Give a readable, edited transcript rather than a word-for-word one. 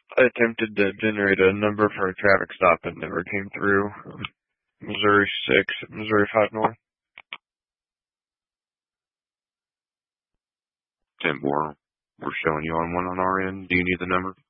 I attempted to generate a number for a traffic stop and never came through. Missouri 6, Missouri 5 North. Tim, we're showing you on one on our end. Do you need the number?